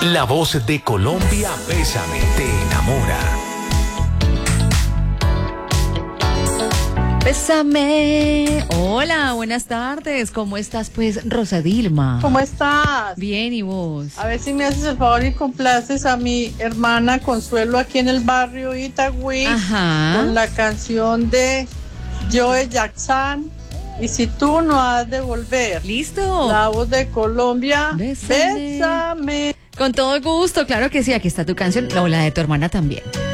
La voz de Colombia, Bésame, te enamora. Bésame. Hola, buenas tardes. ¿Cómo estás, pues, Rosa Dilma? ¿Cómo estás? Bien, ¿y vos? A ver si me haces el favor y complaces a mi hermana Consuelo aquí en el barrio Itagüí. Ajá. Con la canción de Joe Jackson. Y si tú no has de volver. ¿Listo? La voz de Colombia. Bésame. Bésame. Con todo gusto, claro que sí. Aquí está tu canción. La de tu hermana también.